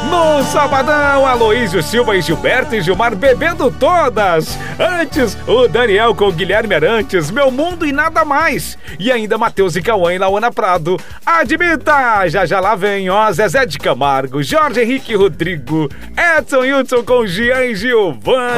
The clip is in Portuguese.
No sabadão, Aloísio Silva e Gilberto e Gilmar bebendo todas. Antes, o Daniel com o Guilherme Arantes, Meu Mundo e Nada Mais. E ainda Matheus e Cauã e Lauana Prado. Admita, já lá vem, ó, Zezé de Camargo, Jorge Henrique Rodrigo, Edson Hudson com Gian e Gilvan.